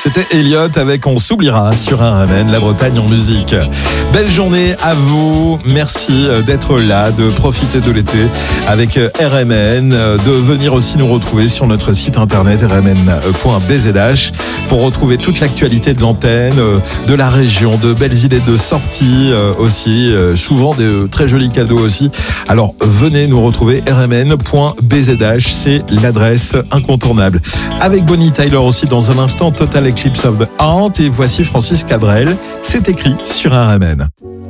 C'était Elliot avec On s'oubliera sur RMN, la Bretagne en musique. Belle journée à vous. Merci d'être là, de profiter de l'été avec RMN, de venir aussi nous retrouver sur notre site internet rmn.bzh pour retrouver toute l'actualité de l'antenne, de la région, de belles idées de sortie aussi, souvent de très jolis cadeaux aussi. Alors venez nous retrouver rmn.bzh, c'est l'adresse incontournable. Avec Bonnie Tyler aussi dans un instant, Total Eclipse of the Heart, et voici Francis Cabrel, c'est écrit sur RMN.